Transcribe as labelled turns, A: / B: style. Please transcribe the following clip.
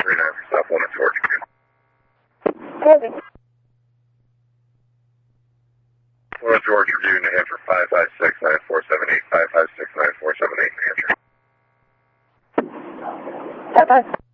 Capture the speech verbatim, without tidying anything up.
A: three nine for South one at George View.
B: Moving.
A: Florida George View, New Hampshire five five six nine four seven eight, five five six nine four seven eight, New Hampshire.
B: Bye-bye.